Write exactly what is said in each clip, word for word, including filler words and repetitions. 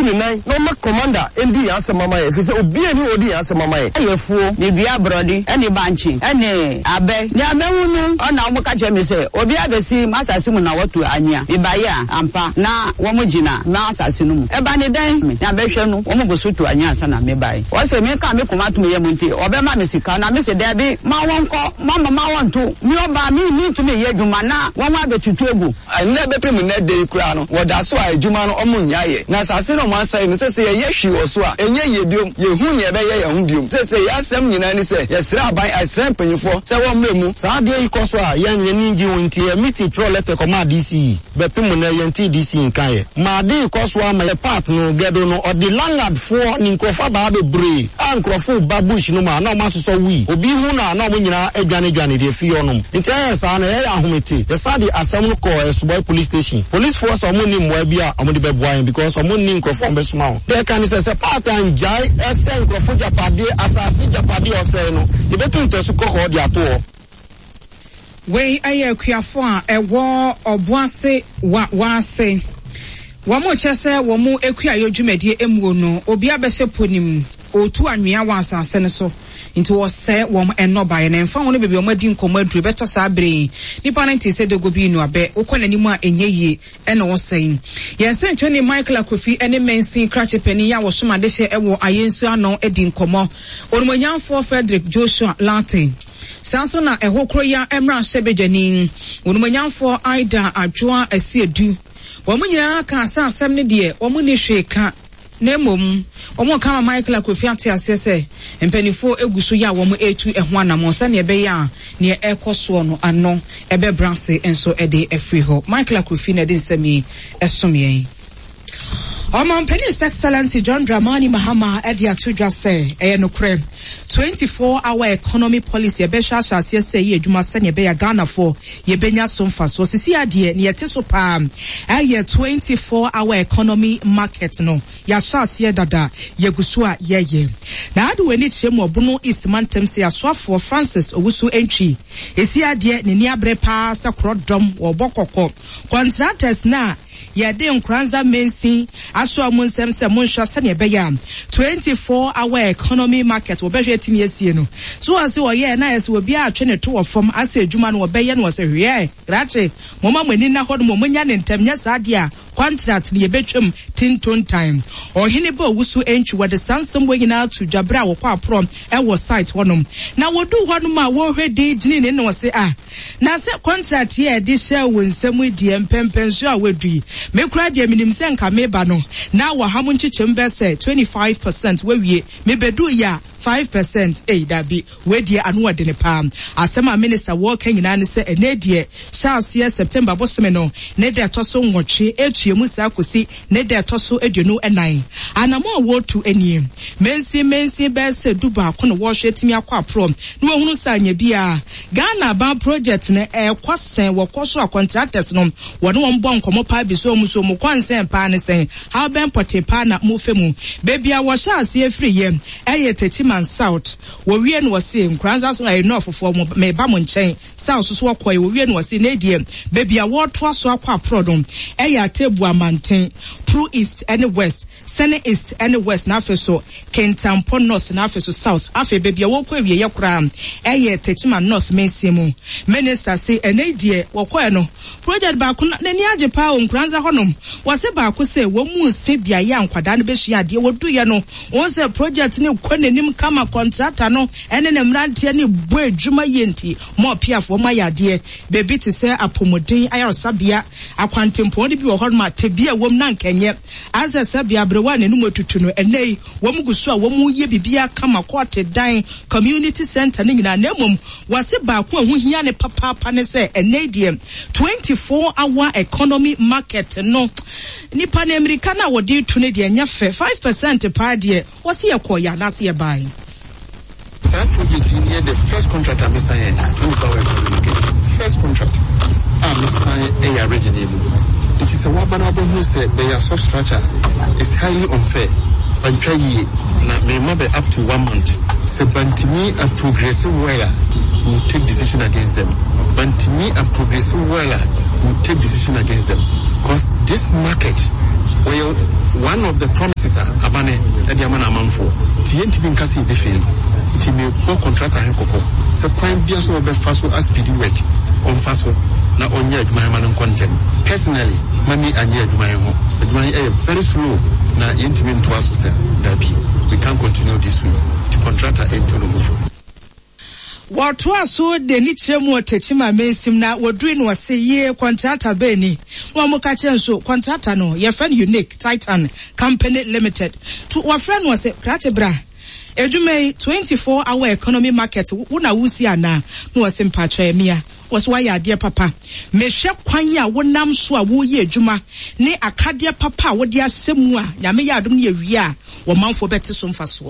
ne nan no ma commander endi asema ye fi se obi ani odi asema ye ayefuo ne bia brodi ene banchi ene abe ne abewu no ona mo ka che me se obi abesi masase mu na watu anya ibaye ampa na wo mo gina na asase no mu eba ne dan me na behwe no wo mo go so tu anya asa na me bae wo se me ka me koma to me ye munti obe ma me sika na me se da bi ma wonko mama ma wonto mi oba mi mi to me ye dwuma na wo ma betutu egu na be pem na dey kura no wo da so a dwuma no omo nyaye na asase no mo asai me se se ye hwi wo so a enye ye biom ye hu ne be ye ye hu biom se se ya asem nyina ni se ye sra aban asem panyifo se wo mremu saa de yi koso a ye nye ni ngi wonti e miti pro letter koma D C be pem na ye nti D C nkan ye ma de koso a ma ye part no gedo no o de landlord for ni nkofa ba be bre an krofo babush no ma na o ma so wi obi hu na na o nyina adwane adwane de fi yonom nti e saa na ye ahomete ye saa de asem no ko Esuboy police station police force o mo ni mwa bia o mo de be boy because o mo ni nkrofo be suma de kan se se part and jai esen nkrofo japade asasi japade o se no de betu ntesu kokko de ato we aye akuafo a ewo oboase wa wase wo mo chese wo mo ekua yodwumadie emuo no obi abehye ponim otu anwea wa asase ne so nti wo se wo enoba na emfa wono bebi o madi nkomo aduru beto sa abre nipa nti se dogo bi nu abe ukola mu a enyeye ene wo sen ye se ntwene Michael Akofi ene mensin krache pani ya wo soma de hye ewo ayensu ano edi nkomo onumonyamfo Frederick Joshua Latin sanso na ehokro ya emra sebedwani onumonyamfo Aida Adwoa Asiedu wo munyina ka asa asem ne de wo mu ni hweka na mom omo kama Michael Akofi ate asese empanifo eguso ya wo mo etu eho anamo sa ne ebe ya ne ekoso no ano ebe branse enso ede efri ho Michael Akofi na de nsemi esomye Omo Penny's Excellency John Dramani Mahama edi atudwa se eye no krem twenty-four hour economy policy ebe sha sha se ye adwuma se ne ebe ya Ghana for ye benya so mfa so sisi ade ne yete so pa eye twenty-four hour economy market no ya sha se dada ye gusu a ye ye na ade weni chemu obono East Mantem se aswafo Francis Owusu entry esi ade ne ni abre pa sa krodom wo bokoko contractors na ya de nkranza mensi aso amunsem se munhwa se ne beya twenty-four hour economy market wo behwe timi asie no so ase wo ye na ase wo bia atwe ne to wo fom ase adwuma no wo beye no wo se hwe grache moma mani na hodo mo munya ne ntam nya saade a contract ne ye betwem tinton time ohene ba Owusu entry wo de sansem wo nyina to dwabra wo kwa prom e wo site wonom na wo du honom a wo hwedi gini ne no se ah na se contract ye de share wo nsem di empempen so a wedui me kura de minim se nka meba no na wo hamu nchichim be se twenty-five percent we wie me bedu ya five percent eh dabi we die anu ade ne pam asema minister wo kan nyina ne se enedie shaase September bosome no ne de toso nwotwe etuemu sa akosi ne de toso eduonu enan anamo wo tu eniem mensi mensi be se duba ko no wo hwe timi akwa prom no ohunu sa nya bia Ghana ban project ne e kwasen wo koso contractors no wo no won bon komo pa bi so mu so mu kwansen pa ne sen how ben pote pa na mu femu bebia wo shaase free yem eye techi South wo wie no wose nkranza so ayi no ofofo me ba mo nchen South so wokoy wo wie no wose na die baby a wo to aso akwa prodom e ya tebu amanten Pro East and West Sene East and West na afeso Kentampo North na afeso South afi baby a wo kwa wie ye kra e ye techima North mensimu minister say ene die wo koy no project ba ko na ni age pa o nkranza honom wose ba ko say wo mu se bia ya nkwada no be hia de wo du ye no won say project ni ko nanim kama contractor no ene ne mrantie ne bo adwuma yenti mo piafo ma yade bebi te se apomodin ayarosabia akwantempo de bi wo horma tebia wom na nkenye asa sabia brewa ne numu tutu no enei wom gusu a wom ye bibia kama court dan community center ne nyina nemum wase ba ko hu hia ne papa papa ne se enei de twenty-four hour economy market no nipa na America na wodi tu ne de nya fe five percent pa de wase ye koya na se ye bai. That project in here, the first contract I'm signing, twenty-four hour communication. First contract I'm signing a original. It is a wabanabo who said their substructure is highly unfair. And try may be up to one month. So Bantimi and progressive weller will take decision against them. Bantimi and progressive weller will take decision against them. Because this market well, one of the promises are abane and the amana manfo. T N T being cast in the field. It may go contract and cocoa. So, quite be so be faso as speedy work on faso. Now, on yet my man content. Personally, money and yet my home. But my air very slow. Now, intimate to us, sir. That be. We can't continue this way. The contractor ain't to move. What was so the niche more techima mesim na wodrin was say ye contractor beni. One more catch so contractor no, your friend unique Titan Company Limited. To our friend was a Kratebra. Ejume twenty-four hour economy market wona wusi ana no was impatwa emia was why ya dear papa me hwe kwan ya wonam so a wo ye adwuma ne akade papa wo de asemu a nyame ya adom ne awie a wo manfo bete so mfa so.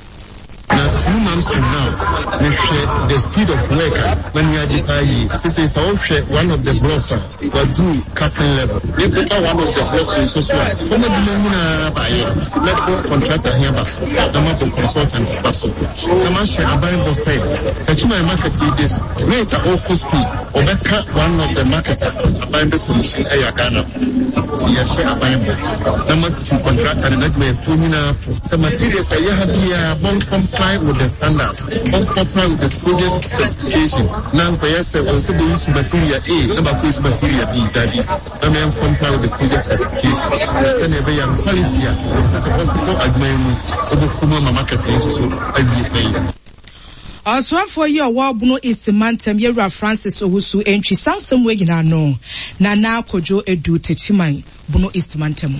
Now, two months from now, we share the speed of work when we are deciding. This is our share one of the blocks that do casting level. We put one of the blocks in so small. From the Lumina buyer, let go contractor here, but I'm not a consultant. The man share a Bible say, Kachima market this rate at all speed, or better one of the markets, a Bible commission, a Ghana. See, I share a Bible. Number two contractor, and that way, Fumina, some materials I have here, one comply with the standards, one comply with the project specification. Now, yes, I will say use material A, number two is material B, that is, I mean, comply with the project specification. I send a very quality here. This is a wonderful agreement of the Kumama marketing, so I will pay. Also for your wabuno is the mantem Yera Francis Owusu entry sansem we gina no na na kojo edu techimai buno is the mantem.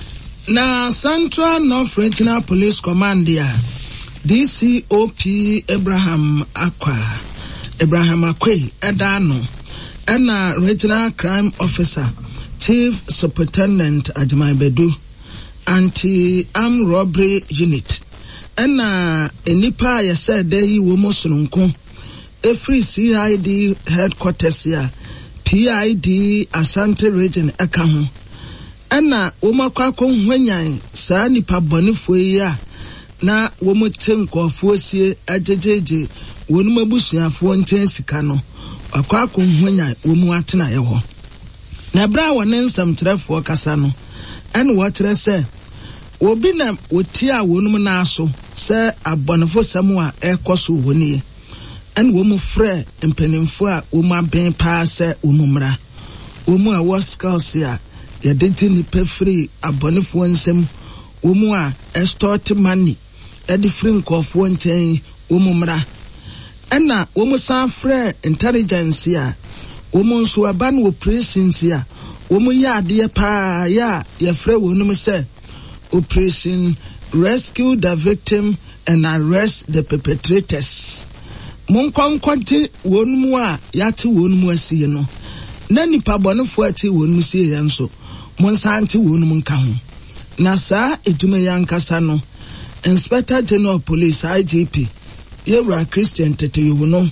Na Central North Regional Police Command there, D C O P Abraham Akwa, Abraham Akwe Edano, and a Regional Crime Officer, Chief Superintendent Ajimai Bedu, Anti-Armed Robbery Unit. And uh, enipa ya said there you will most every C I D headquarters here, P I D Asante region Ekaho. And uh, umakwako mwenye sa nipa bonifwe ya na womutenko fuosie ajejeje wonumabusuafo ntensika no akwako mwenye womu atena yeho. Na bra wonensam trefo kasa no en wotre se obi na wotia wonum na aso se abonefo samua ekoso woni en wo mu frɛ mpanimfo a wo mu aben pa se umumra wo mu a waskals ya ya denti ni pefri abonefo nsem wo mu a extort money e different nkofo nten wo mumra ena wo mu san frɛ intelligence ya wo mu nso aban operations ya wo mu ya ade pa ya ya frɛ wonum se Operation Rescue the Victim and Arrest the Perpetrators. Mon konkwante wonmu a yate wonmu asiye no. Na nipa bonofo ati wonmu siye yanso. Mon santi wonmu nka ho. Na saa etume yankasa no. Inspector General of Police I G P Yewra Christian Tete Yono.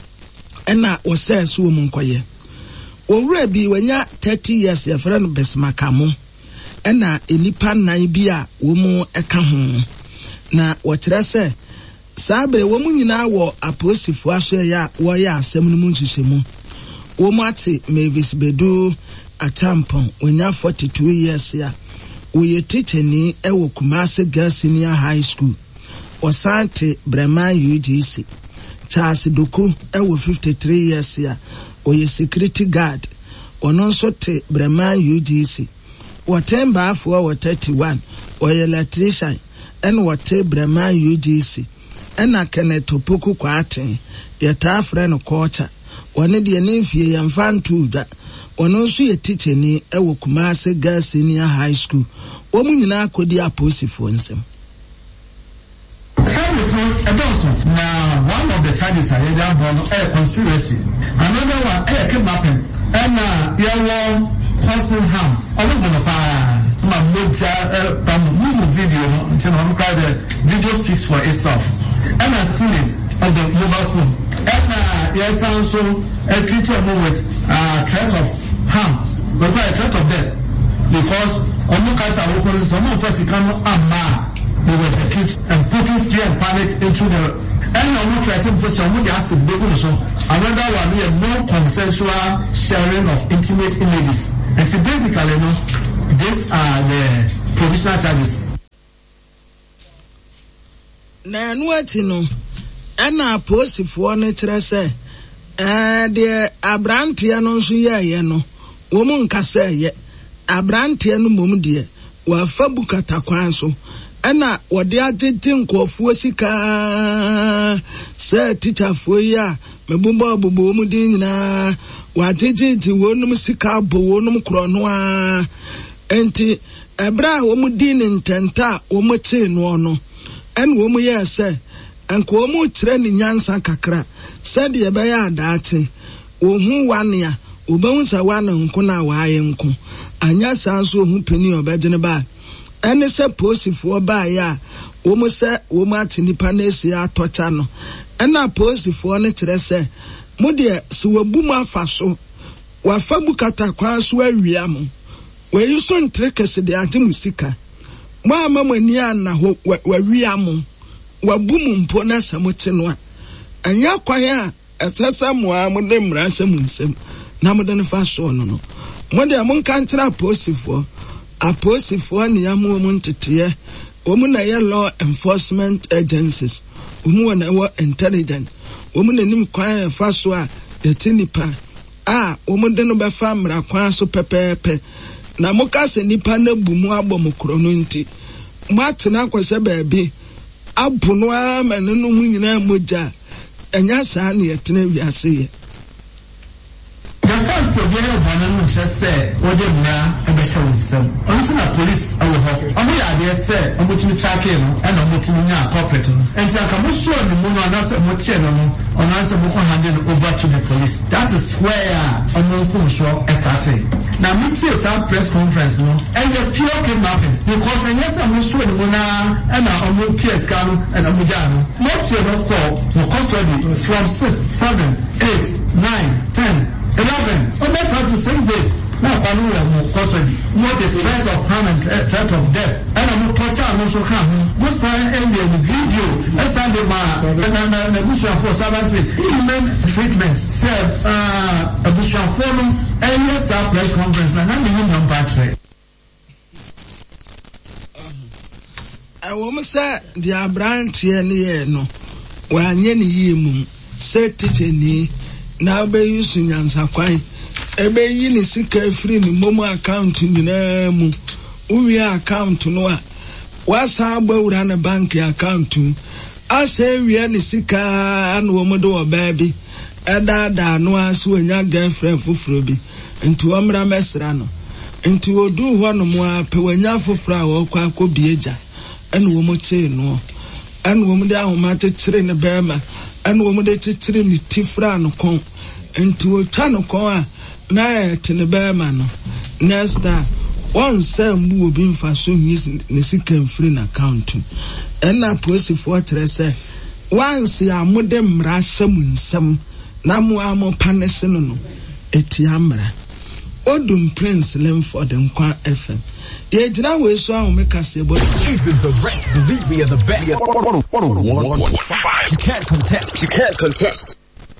Ena wose so wonmu nkoye. Owura bi wanya thirty years ya frɛ no Besmakamo. Ena enipa nan bi a womu eka ho na wokyerɛ sɛ sabre womu nyina wo aposifo ahwe ya wo ya asɛm no mu nhyehyɛmu womu ate Mavis Bedu Atampon wonya forty-two years ya wo ye teacheni e wo Kumasi Girls Senior High School Osante Breman U G C Charles Doku e wo fifty-three years ya wo ye security guard ono nso te Breman U G C Watemba for wa thirty-one or electrician and wate Breman U G C and a Kenneth Opoku Kwatin yata friend of culture one the nephew yan fan to that one also a teacher ni e wo Kumasi Girls Senior High School woman nyina kodi aposifo nsem. Now one of the charges are either born a conspiracy, another one a kidnapping, and uh yeah causing harm. I don't want to fire my movie video until the video speaks for itself. And I stealing of the mobile phone. And uh, yes, also a treaty with uh, threat of harm, but a threat of death. Because on the case of offenses, some of us become a man. They were executed and putting fear and panic into the and I'm not trying to put some of the acid. Another one, we have no consensual sharing of intimate images. And so basically, no, these are the provisional charges. Na no ati no ana posifoɔ no kyerɛ sɛ eh de abranteɛ no nso yɛyɛ no wo mu nkasa yɛ abranteɛ no mom de wa fa bukata kwan so ana wɔde agye nkɔfoɔ sika sɛ teacherfoɔ yi a mebobɔ bobo mu din nyinaa wagye ti wonum sika bo wonum krono a enti ebra wo mu din ntenta wo mu kye no no en wo mu yɛ sɛ enko wo mu kyerɛ ni nyansa kakra sɛ de ɛbɛyɛ adaate wo hu wanea obahu sa wana nko na waaye nko anya san so hu pani obɛgyene ba ene sɛ posifoɔ ba ya wo mu sɛ wo mu ate nipa na esi atɔcha no ena posifoɔ ne kyerɛ sɛ mo de se wabu mu afa so wafa bukata kwa so awia mo wayi so ntrekese de ate musika mo amamani ana ho wawia mo wabu mu mpo na samote no a anya kwan a ɛsɛsɛ mo a mo de mransa mu nsɛm na mo de ne fa so no no mo de mo nka ntra posifoɔ aposifoɔ ne yamu mo ntete wo mu na yɛ law enforcement agencies wo mu na wɔ intelligent wo mu na nim kwan fa so a yɛte nipa a wo mu de no bɛfa mmara kwan so pɛpɛɛpɛ na mo ka sɛ nipa na bu mu abɔ mo koro no nti mo atena kwasɛ baabi abu no a ma no no mu nyina mogya ɛnya saa ne yɛtena wiase yɛ the first of the one say what they are a special system until the police our hope only are say I'm going to track him and I'm going to corporate and so I can show the moon and answer what on answer handed over to the police. That is where I'm also sure started. Now me too some press conference no and the pure kidnapping because when yes I'm sure the moon and I'm going to scan and I'm going not sure for the custody from six, seven, eight, nine, ten eleven, so make up to six days. Now, I know custody. Not a threat of harm and uh, threat of death. And I'm torture and also come. Most time, in the video, let's say the man, and the bush for service, human treatment, self, uh, a bush for them, and yes, our press conference, and I'm the human battery. I want say the brand here near no, where any year set it in now be using Yansa Quine. Ebe yi ni sika free ni momo account nyina mu uwi account no a wasa agbawura na bank account asa wi ni sika na wo modo obabi eda da no aso anya girlfriend fufuro bi nti omra mesra no nti odu ho no mo a pe wanya fufuro a wo kwa akobieja ena wo mo che no ena wo mo de ahoma tetere ne bema ena wo mo de tetere ni tifra no kon nti wo twa no kon a na tene bema no next time one say mu obi mfa so ni sika free na account ena posifoɔ kyerɛ sɛ once ya mode mmara hyɛm nsɛm na mo amo panese no no eti amra odum prince lemford nkwa fm ye gyina we so ahụ meka se bo even the rest believe me are the best. one point five you can't contest you can't contest.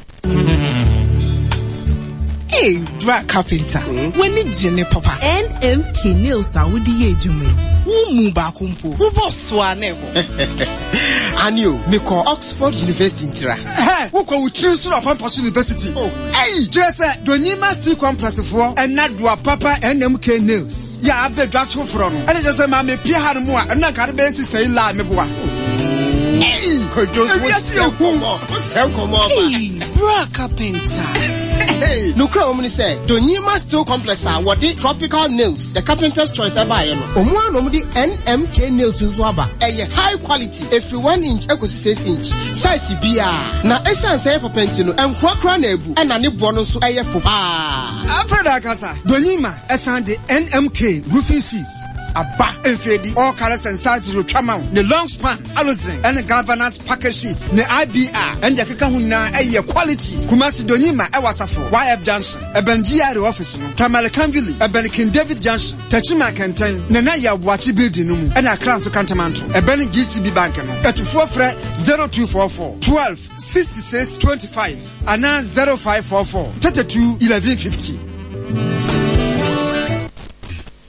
Hey, Black Carpenter. Mm. When did you papa? N M K Nails are with the Yejume. Who move back kumpo? Who boss swanevo? And you, me call Oxford University in Tira. Hey, who call with Trinity of Campus University? Oh, hey, just uh, don't you must do compress for and not do a papa N M K Nails. Yeah, I've been just for from. And it's just a mammy Pierre had more and not got a basis to lie me. Hey, yes, you're good. Hey, Black Carpenter. Hey, no crowd woman say, Donyima Steel Complex are what the tropical nails, the carpenter's choice of buy. Omo no the N M K nails in Swaba. A high quality, every one inch, equals six inch. Size B R. Now, Essence say for Pentino and Quakra Nebu and a new bonus to A F. Ah, Apradakasa, Donyima, Essan the N M K roofing sheets. A back and fading all colors and sizes will come out. The long span, Aluzin, and the governance package sheets, the I B R, and the Kakahuna, a quality. Kumasi Donyima, I was a Y F Junction, a Benjia office, Tamalekanville, a Benikin David Junction, Tachima Canton, Nanaya Wachi building, and a crown to Cantamanto, a Benin G C B bank, at four fret zero two four four, twelve, sixty-six, twenty-five, and now zero five four four, thirty-two, eleven fifty.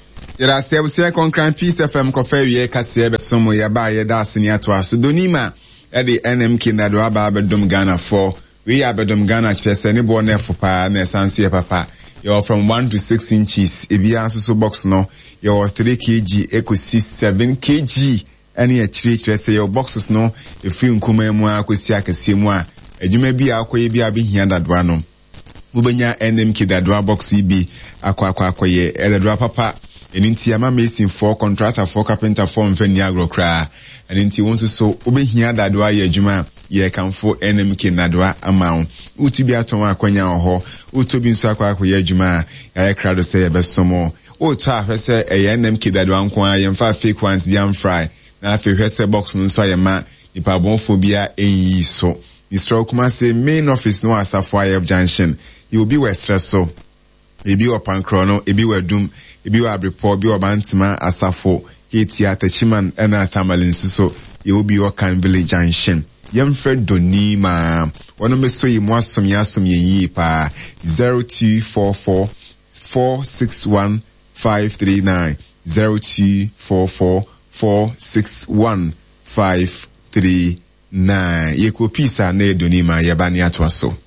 Yɛda sɛ wosia konkran Peace F M kɔfa wie kaseɛ bɛsom yɛba yɛda asene atoa so donima ɛde N M K na do aba abɛdom Ghana for we abɛdom Ghana kyerɛ sɛ ne bɔ na ɛfo paa na ɛsan so yɛ papa yɛwɔ from one to six inches ebia nso so box no yɛwɔ three kilograms ekosi seven kilograms ɛne akyire kyerɛ sɛ yɛwɔ boxes no efiri nkuma mu akosi akɛseɛ mu a adwuma bi a akɔyɛ bi a behia dadoa no wobenya N M K dadoa box yi bi akɔ akɔ akɔyɛ ɛdadoa papa eninti ama mason for contractor for carpenter for mfani agro kra eninti wonso so obehia dadoa ye adwuma ye kanfo N M K dadoa ama utu bi aton akwanya ho utu bi nso akwa akwa ye adwuma ya kra do say ye besomo utu afese e N M K dadoa nko a ye mfa fake ones bi am fry na afi hwese box no nso ye ma nipa bonfo bia enyi so Mister Okuma say main office no asafo ayef junction you will be west so ebi wa pankro no ebi wa dum ebi wa abreport bi wa bantima asafo ketia tachiman ena thamalin suso you will be wa kan village junction yemfred donima wono meso yi mo asom ya asom yi pa zero two four four four six one five three nine zero two four four four six one five three nine yeko pisa na donima yabani atwaso